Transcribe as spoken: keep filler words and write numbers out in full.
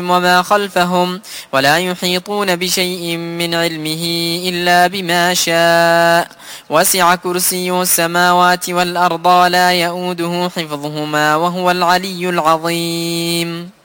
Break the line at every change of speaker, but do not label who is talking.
وما خلفهم ولا يحيطون بشيء من علمه إلا بما شاء وسع كرسيه السماوات والأرض ولا يؤوده حفظهما وهو العلي العظيم.